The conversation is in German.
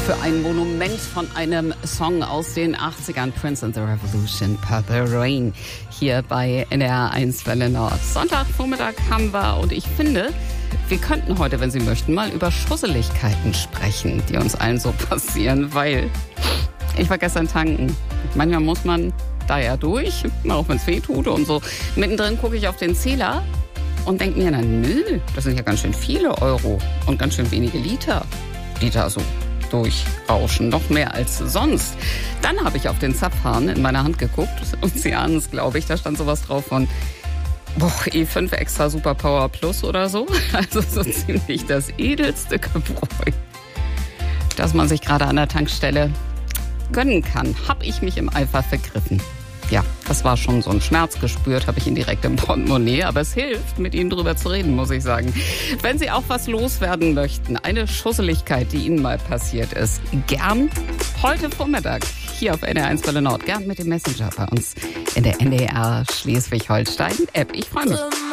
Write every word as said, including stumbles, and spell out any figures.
für ein Monument von einem Song aus den achtzigern, Prince and the Revolution, Purple Rain, hier bei N D R eins Welle Nord. Sonntagvormittag haben wir und ich finde, wir könnten heute, wenn Sie möchten, mal über Schusseligkeiten sprechen, die uns allen so passieren, weil ich war gestern tanken. Manchmal muss man da ja durch, auch wenn es weh tut und so. Mittendrin gucke ich auf den Zähler und denke mir, na nö, das sind ja ganz schön viele Euro und ganz schön wenige Liter, die da so durchrauschen, noch mehr als sonst. Dann habe ich auf den Zapfhahn in meiner Hand geguckt und Sie ahnen es, glaube ich, da stand sowas drauf von boah, E fünf Extra Super Power Plus oder so. Also so ziemlich das edelste Gebräu, das man sich gerade an der Tankstelle gönnen kann. Habe ich mich im Eifer vergriffen. Ja, das war schon so ein Schmerz gespürt, habe ich ihn direkt im Portemonnaie. Aber es hilft, mit Ihnen drüber zu reden, muss ich sagen. Wenn Sie auch was loswerden möchten, eine Schusseligkeit, die Ihnen mal passiert ist, gern heute Vormittag hier auf N D R eins Welle Nord. Gern mit dem Messenger bei uns in der N D R Schleswig-Holstein-App. Ich freue mich.